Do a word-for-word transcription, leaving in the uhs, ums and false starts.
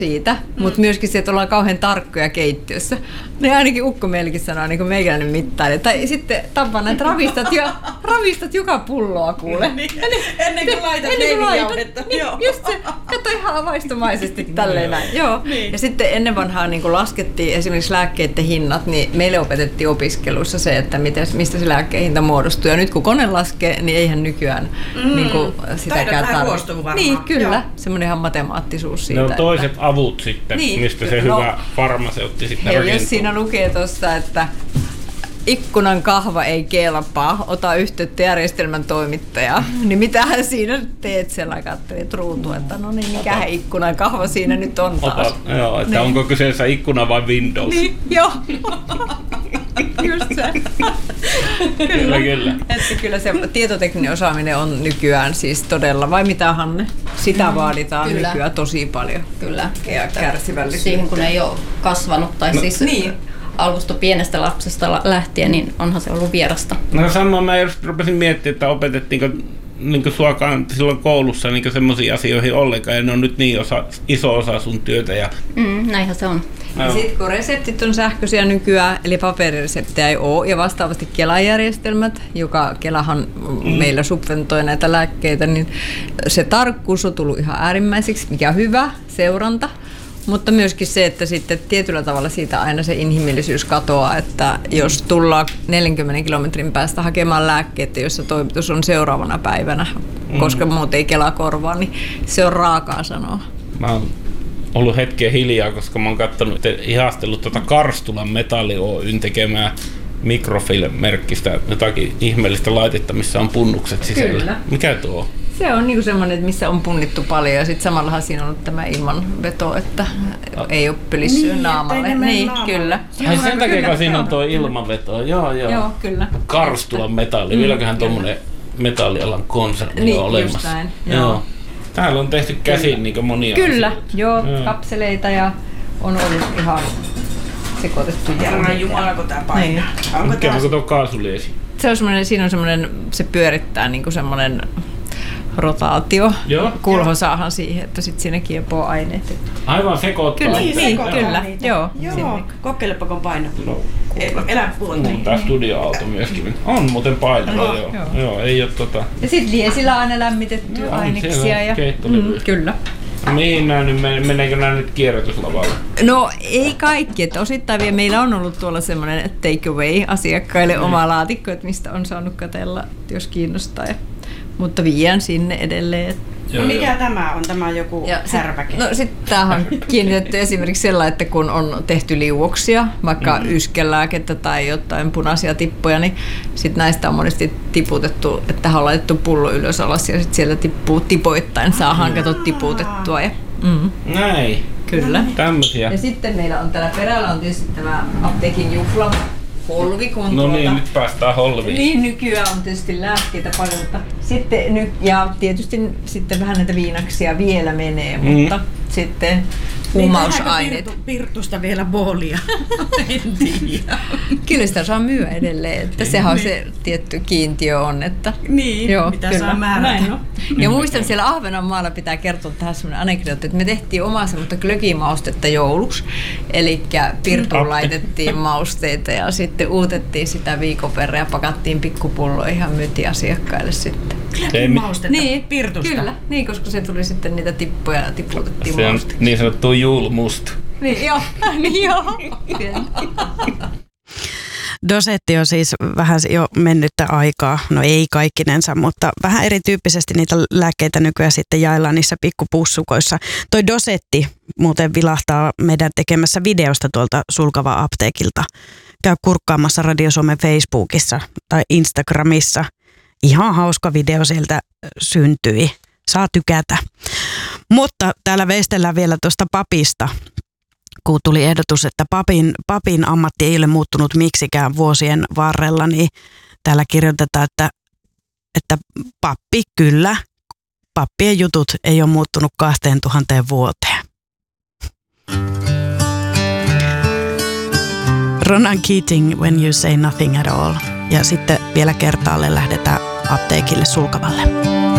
siitä, mm. mutta myöskin se, että ollaan kauhean tarkkoja keittiössä. Ne ainakin ukko meillekin sanoo, niin kuin meikäläinen mittaili. Tai sitten tapaa näitä ravistat, ja, ravistat joka pulloa kuule. Niin, ennen kuin laitat leivijauhetta. Niin, just se, kato ihan vaistomaisesti tälleen näin. Joo. Niin. Ja sitten ennen vanhaa niin kun laskettiin esimerkiksi lääkkeiden hinnat, niin meille opetettiin opiskelussa se, että miten, mistä se lääkkeen hinta muodostuu. Ja nyt kun kone laskee, niin eihän nykyään mm. niin kuin sitäkään tarvitse. Niin, kyllä. Joo. Semmoinen ihan matemaattisuus siitä. Ne on toiset että avut sitten, niin, mistä se no, hyvä farmaseutti sitten rakentuu. Jos siinä lukee tuossa, että ikkunan kahva ei kelpaa, ota yhteyttä järjestelmän toimittajaa, niin mitähän siinä teet siellä, katselit ruutua, että no niin, mikähän ikkunan kahva siinä nyt on taas. Ota, joo, että niin. Onko kyseessä ikkuna vai Windows? Niin, joo. Just se. Kyllä, kyllä. Että kyllä se tietotekninen osaaminen on nykyään siis todella, vai mitä Hanne? Sitä mm, vaaditaan kyllä. nykyään tosi paljon. Kyllä. Ja kärsivällisyyttä. Siihen kun ei ole kasvanut tai no, siis niin. alusta pienestä lapsesta lähtien, niin onhan se ollut vierasta. No samoin mä just rupesin miettimään, että opetettiinko niin suakaan silloin koulussa niin semmoisiin asioihin ollenkaan, ja ne on nyt niin osa, iso osa sun työtä. Ja... Mm, näinhän se on. Ja sitten kun reseptit on sähköisiä nykyään, eli paperireseptejä ei ole, ja vastaavasti Kela-järjestelmät, joka Kelahan mm. meillä subventoi näitä lääkkeitä, niin se tarkkuus on tullut ihan äärimmäiseksi, mikä on hyvä seuranta. Mutta myöskin se, että sitten tietyllä tavalla siitä aina se inhimillisyys katoaa, että jos tullaan neljänkymmenen kilometrin päästä hakemaan lääkkeitä, jossa toimitus on seuraavana päivänä, mm. koska muuten ei Kela korvaa, niin se on raakaa sanoa. Mä oon ollut hetken hiljaa, koska mä oon katsonut, ihastellut tuota Karstulan Metalli Oyn tekemää Microfilm-merkkistä jotakin ihmeellistä laitetta, missä on punnukset sisällä. Kyllä. Mikä tuo? Se on niinku semmoinen, että missä on punnittu paljon, ja sitten samallahan siinä on ollut tämä ilmanveto, että ei ole pylissyt niin, naamalle. Niin, naamalle. Kyllä. Ai sen takia siinä on tuo ilmanveto. Joo, joo. Joo, kyllä. Karstulan metalli. Mm, Vieläköhän tuommoinen metallialan konserni niin, on olemassa. Näin, joo. joo. Täällä on tehty käsin niin monia Kyllä, asioita. joo, joo, kapseleita ja on ollut ihan sekoitettu järjeä. Jumala, kun tää painaa. Onko tää... tuo kaasuliesi? Se on semmoinen, siinä on semmoinen, se pyörittää niinku semmoinen rotaatio. Joo. Kulhosaahan siihen, että sitten siinä kiepoo aineet. Aivan sekoittaa. Kyllä, niin, niin, kyllä. Joo, joo. Kokeilepa kun painaa. No, elä puolta. Tää studioauto myöskin. On muuten painava, joo. Joo. joo. joo. Ei ole tota... Ja sit liesillä on aina lämmitettyä no, aineksia. Ja... Mm, kyllä. Mihin nämä nyt, meneekö nämä nyt kierrätyslavalle? No ei kaikki, että osittain vielä meillä on ollut tuolla semmoinen take away asiakkaille mm. oma laatikko, että mistä on saanut katsella, jos kiinnostaa. Mutta vien sinne edelleen. No mikä tämä on? Tämä on joku ja härpäke? Sit, no sitten tämähän on kiinnitetty esimerkiksi sellainen, että kun on tehty liuoksia, vaikka mm-hmm. yskälääkettä tai jotain punaisia tippoja, niin sitten näistä on monesti tiputettu, että tähän on laitettu pullo ylös alas ja sitten siellä tippuu tipoittain, saadaan kato tiputettua. Ja, mm. Näin. Kyllä. Tämmöisiä. Ja sitten meillä on täällä perällä on tietysti tämä apteekin juhla. Holvi, kun no tuota, niin, nyt päästään holviin. Niin, nykyään on tietysti lääkkeitä paljon, mutta sitten, ny, ja tietysti sitten vähän näitä viinaksia vielä menee, mm. mutta sitten huumausaineet. Niin, Pirtusta vielä boolia? En tiedä. Kyllä sitä saa myydä edelleen, että sehän niin. Se tietty kiintiö on. Että, niin, joo, mitä kyllä. Saa määrätä. Ja muistan siellä Ahvenanmaalla pitää kertoa tähän sellainen anekdootti, että me tehtiin omaa semmoista glögimaustetta jouluksi. Eli Pirtuun laitettiin mausteita ja sitten uutettiin sitä viikon verran ja pakattiin pikkupulloihin ja myytiin asiakkaille sitten. Glögimaustetta niin, Pirtusta? Kyllä, niin, koska se tuli sitten niitä tippuja ja tiputettiin se on mausteiksi. Niin sanottu julmust. Niin joo, niin joo. Dosetti on siis vähän jo mennyttä aikaa, no ei kaikkinensa, mutta vähän erityyppisesti niitä lääkkeitä nykyään sitten jaellaan niissä pikkupussukoissa. Toi Dosetti muuten vilahtaa meidän tekemässä videosta tuolta Sulkava apteekilta. Käy kurkkaamassa Radio Suomen Facebookissa tai Instagramissa. Ihan hauska video sieltä syntyi. Saa tykätä. Mutta täällä veistellään vielä tuosta papista, kun tuli ehdotus, että papin, papin ammatti ei ole muuttunut miksikään vuosien varrella, niin täällä kirjoitetaan, että, että pappi kyllä, pappien jutut ei ole muuttunut kahteen tuhanteen vuoteen. Ronan Keating, When You Say Nothing at All. Ja sitten vielä kertaalle lähdetään apteekille Sulkavalle.